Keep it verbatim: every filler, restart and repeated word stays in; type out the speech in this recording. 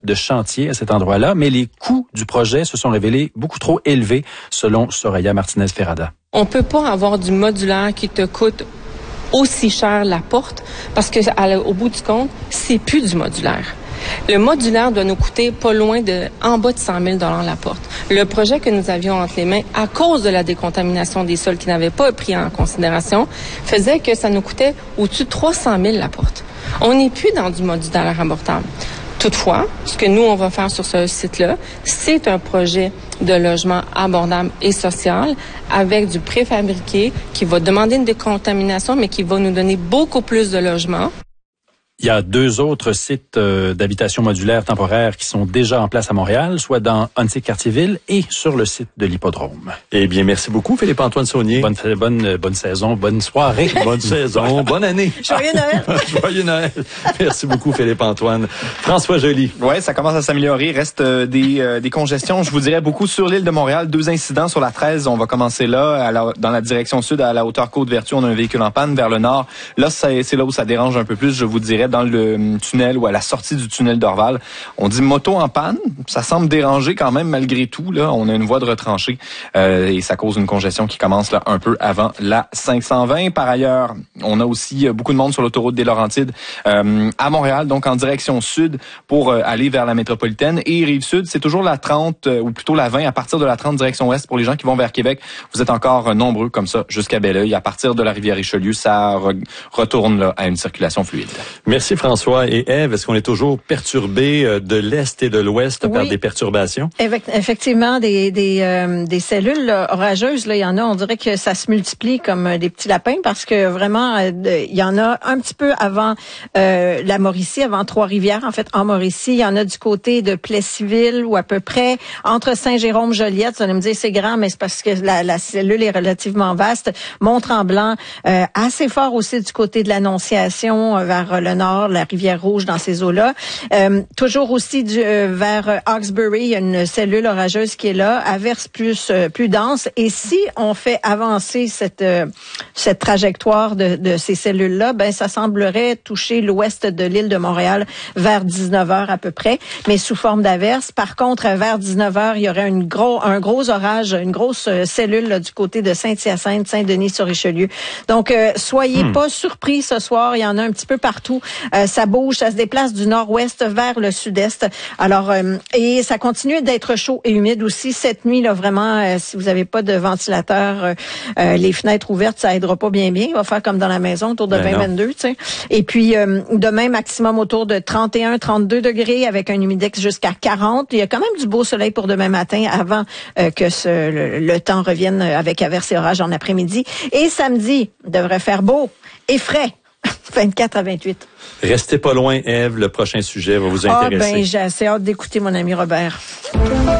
de chantier à cet endroit-là, mais les coûts du projet se sont révélés beaucoup trop élevés, selon Soraya Martinez-Ferrada. On peut pas avoir du modulaire qui te coûte aussi cher la porte, parce que au bout du compte, c'est plus du modulaire. Le modulaire doit nous coûter pas loin de, en bas de cent mille dollars la porte. Le projet que nous avions entre les mains, à cause de la décontamination des sols qui n'avaient pas pris en considération, faisait que ça nous coûtait au-dessus de trois cent mille la porte. On n'est plus dans du modulaire abordable. Toutefois, ce que nous, on va faire sur ce site-là, c'est un projet de logement abordable et social avec du préfabriqué qui va demander une décontamination, mais qui va nous donner beaucoup plus de logements. Il y a deux autres sites euh, d'habitation modulaire temporaire qui sont déjà en place à Montréal, soit dans Huntsic-Cartierville et sur le site de l'Hippodrome. Eh bien, merci beaucoup, Philippe-Antoine Saunier. Bonne, bonne, bonne saison, bonne soirée. Bonne saison, bonne année. Joyeux Noël. Joyeux Noël. Merci beaucoup, Philippe-Antoine. François Joly. Ouais, ça commence à s'améliorer. Reste euh, des, euh, des congestions, je vous dirais, beaucoup sur l'île de Montréal. Deux incidents sur la treize. On va commencer là, à la, dans la direction sud, à la hauteur Côte-Vertu. On a un véhicule en panne vers le nord. Là, c'est, c'est là où ça dérange un peu plus, je vous dirais, dans le tunnel ou à la sortie du tunnel d'Orval. On dit moto en panne, ça semble déranger quand même malgré tout. Là, on a une voie de retranchée euh, et ça cause une congestion qui commence là un peu avant la cinq cent vingt. Par ailleurs, on a aussi beaucoup de monde sur l'autoroute des Laurentides euh, à Montréal, donc en direction sud pour euh, aller vers la métropolitaine. Et Rive-Sud, c'est toujours la trente euh, ou plutôt la vingt à partir de la trente direction ouest pour les gens qui vont vers Québec. Vous êtes encore euh, nombreux comme ça jusqu'à Belleuil. À partir de la rivière Richelieu, ça re- retourne là, à une circulation fluide. Merci François. Et Ève, est-ce qu'on est toujours perturbé de l'est et de l'ouest oui. par des perturbations? Effectivement, des des, euh, des cellules là, orageuses, là, il y en a, on dirait que ça se multiplie comme des petits lapins parce que vraiment, euh, il y en a un petit peu avant euh, la Mauricie, avant Trois-Rivières, en fait, en Mauricie. Il y en a du côté de Plessisville ou à peu près entre Saint-Jérôme-Joliette. Vous allez me dire c'est grand, mais c'est parce que la, la cellule est relativement vaste. Mont-Tremblant, euh, assez fort aussi du côté de l'Annonciation, euh, vers le nord, la Rivière-Rouge dans ces eaux-là. Euh, toujours aussi du, euh, vers Hawkesbury, il y a une cellule orageuse qui est là, averse plus euh, plus dense. Et si on fait avancer cette euh, cette trajectoire de, de ces cellules-là, ben ça semblerait toucher l'ouest de l'île de Montréal vers dix-neuf heures à peu près, mais sous forme d'averse. Par contre, vers dix-neuf heures, il y aurait une gros un gros orage, une grosse cellule là, du côté de Saint-Hyacinthe, Saint-Denis-sur-Richelieu. Donc, euh, soyez hmm. pas surpris ce soir. Il y en a un petit peu partout. Euh, ça bouge, ça se déplace du nord-ouest vers le sud-est. Alors, euh, et ça continue d'être chaud et humide aussi cette nuit. Là, vraiment, euh, si vous n'avez pas de ventilateur, euh, euh, les fenêtres ouvertes, ça aidera pas bien bien. Il va faire comme dans la maison, autour de ben vingt à vingt-deux. Tu sais. Et puis, euh, demain, maximum autour de trente et un à trente-deux degrés avec un humidex jusqu'à quarante. Il y a quand même du beau soleil pour demain matin avant euh, que ce, le, le temps revienne avec averses et orages en après-midi. Et samedi, devrait faire beau et frais. vingt-quatre à vingt-huit. Restez pas loin, Ève. Le prochain sujet va vous intéresser. Ah ben, j'ai assez hâte d'écouter mon ami Robert.